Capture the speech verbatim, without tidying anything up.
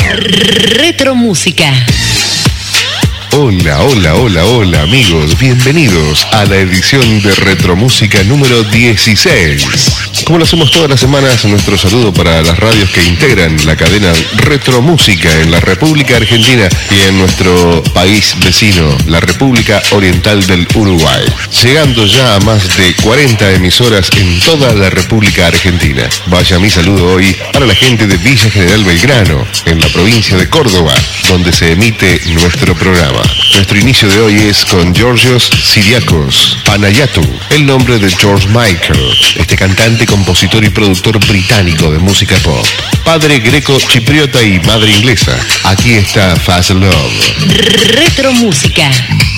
Retromúsica. Hola, hola, hola, hola amigos, bienvenidos a la edición de Retromúsica número dieciséis. Como lo hacemos todas las semanas, nuestro saludo para las radios que integran la cadena Retromúsica en la República Argentina y en nuestro país vecino, la República Oriental del Uruguay. Llegando ya a más de cuarenta emisoras en toda la República Argentina. Vaya mi saludo hoy para la gente de Villa General Belgrano, en la provincia de Córdoba, donde se emite nuestro programa. Nuestro inicio de hoy es con Georgios Siriakos Panayiotou, el nombre de George Michael, este cantante, compositor y productor británico de música pop. Padre greco-chipriota y madre inglesa. Aquí está Fast Love. Retromúsica.